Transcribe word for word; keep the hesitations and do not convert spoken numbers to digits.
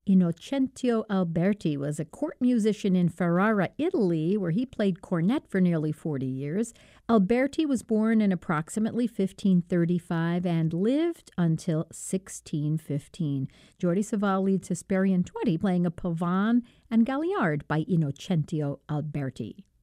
Innocentio Alberti was a court musician in Ferrara, Italy, where he played cornet for nearly forty years. Alberti was born in approximately fifteen thirty-five and lived until sixteen fifteen. Jordi Savall leads Hesperian twenty, playing a Pavane and Galliard by Innocentio Alberti.